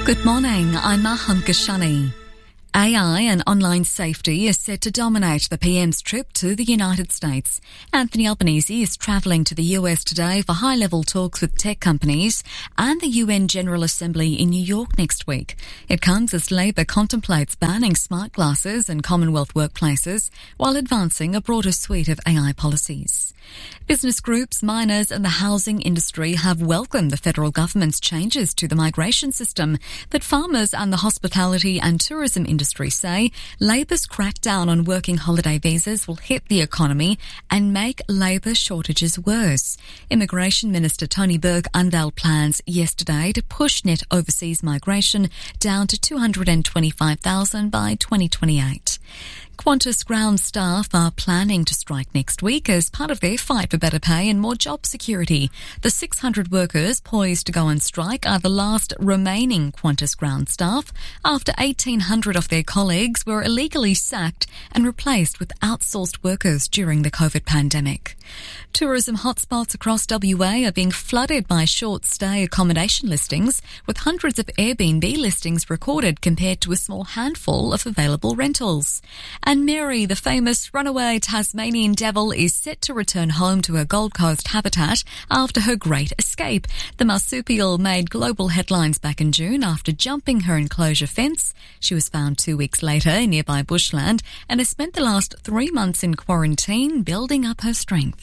Good morning, I'm Maham Kashani. AI and online safety is set to dominate the PM's trip to the United States. Anthony Albanese is travelling to the US today for high-level talks with tech companies and the UN General Assembly in New York next week. It comes as Labor contemplates banning smart glasses in Commonwealth workplaces while advancing a broader suite of AI policies. Business groups, miners and the housing industry have welcomed the federal government's changes to the migration system, but farmers and the hospitality and tourism industry say Labor's crackdown on working holiday visas will hit the economy and make labour shortages worse. Immigration Minister Tony Burke unveiled plans yesterday to push net overseas migration down to 225,000 by 2028. Qantas ground staff are planning to strike next week as part of their fight for better pay and more job security. The 600 workers poised to go on strike are the last remaining Qantas ground staff after 1,800 of their colleagues were illegally sacked and replaced with outsourced workers during the COVID pandemic. Tourism hotspots across WA are being flooded by short-stay accommodation listings, with hundreds of Airbnb listings recorded compared to a small handful of available rentals. And Mary, the famous runaway Tasmanian devil, is set to return home to her Gold Coast habitat after her great escape. The marsupial made global headlines back in June after jumping her enclosure fence. She was found 2 weeks later in nearby bushland and has spent the last 3 months in quarantine building up her strength.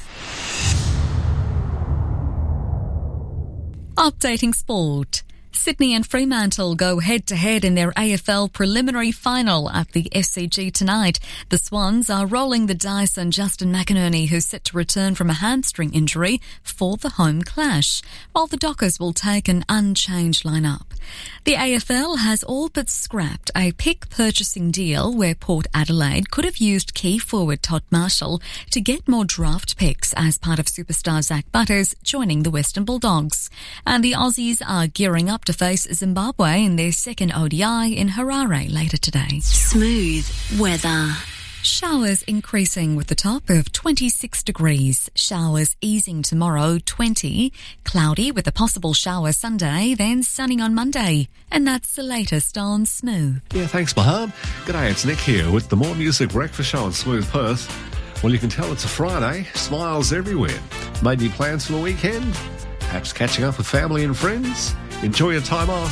Updating sport. Sydney and Fremantle go head-to-head in their AFL preliminary final at the SCG tonight. The Swans are rolling the dice on Justin McInerney, who's set to return from a hamstring injury for the home clash, while the Dockers will take an unchanged lineup. The AFL has all but scrapped a pick purchasing deal where Port Adelaide could have used key forward Todd Marshall to get more draft picks as part of superstar Zach Butters joining the Western Bulldogs. And the Aussies are gearing up to face Zimbabwe in their second ODI in Harare later today. Smooth weather. Showers increasing with the top of 26 degrees. Showers easing tomorrow, 20. Cloudy with a possible shower Sunday, then sunny on Monday. And that's the latest on Smooth. Yeah, thanks, Maham. G'day, it's Nick here with the More Music Breakfast Show on Smooth Perth. Well, you can tell it's a Friday. Smiles everywhere. Made any plans for the weekend? Perhaps catching up with family and friends? Enjoy your time off.